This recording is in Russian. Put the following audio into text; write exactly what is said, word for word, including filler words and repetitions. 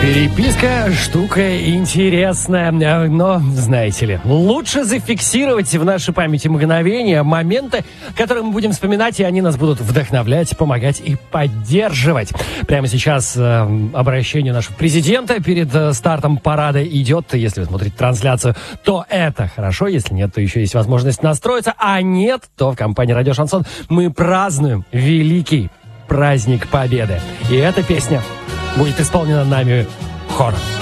Переписка – штука интересная, но, знаете ли, лучше зафиксировать в нашей памяти мгновения, моменты, которые мы будем вспоминать, и они нас будут вдохновлять, помогать и поддерживать. Прямо сейчас э, обращение нашего президента перед э, стартом парада идет. Если вы смотрите трансляцию, то это хорошо, если нет, то еще есть возможность настроиться, а нет, то в компании «Радио Шансон» мы празднуем великий праздник Победы. И эта песня будет исполнена нами хором.